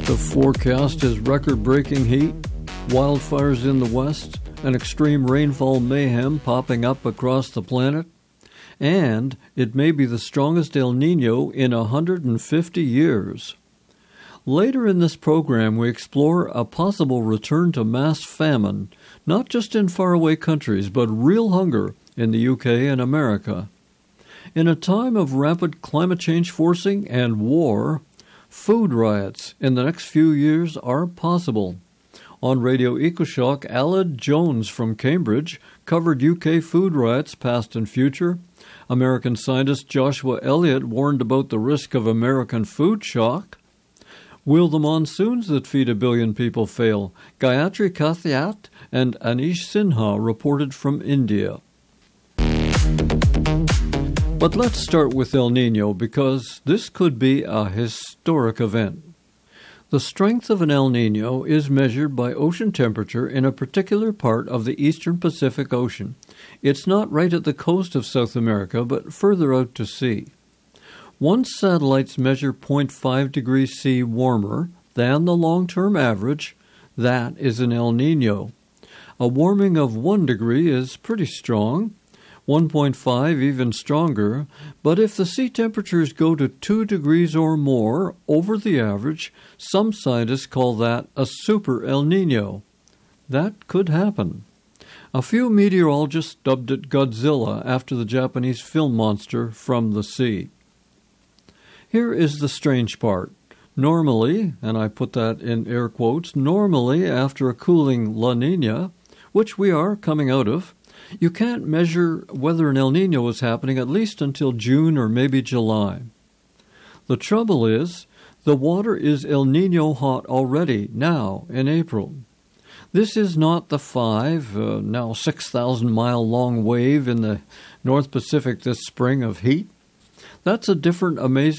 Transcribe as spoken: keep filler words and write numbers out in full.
The forecast is record-breaking heat, wildfires in the west, and extreme rainfall mayhem popping up across the planet. And it may be the strongest El Niño in one hundred fifty years. Later in this program, we explore a possible return to mass famine, not just in faraway countries, but real hunger in the U K and America. In a time of rapid climate change forcing and war, food riots in the next few years are possible. On Radio EcoShock, Aled Jones from Cambridge covered U K food riots past and future. American scientist Joshua Elliott warned about the risk of American food shock. Will the monsoons that feed a billion people fail? Gayatri Kathiat and Anish Sinha reported from India. But let's start with El Niño, because this could be a historic event. The strength of an El Niño is measured by ocean temperature in a particular part of the eastern Pacific Ocean. It's not right at the coast of South America, but further out to sea. Once satellites measure zero point five degrees C warmer than the long-term average, that is an El Niño. A warming of one degree is pretty strong, one point five even stronger, but if the sea temperatures go to two degrees or more over the average, some scientists call that a super El Niño. That could happen. A few meteorologists dubbed it Godzilla after the Japanese film monster From the Sea. Here is the strange part. Normally, and I put that in air quotes, normally after a cooling La Niña, which we are coming out of, you can't measure whether an El Niño is happening at least until June or maybe July. The trouble is, the water is El Niño hot already, now, in April. This is not the five, uh, now six thousand mile long wave in the North Pacific this spring of heat. That's a different amazing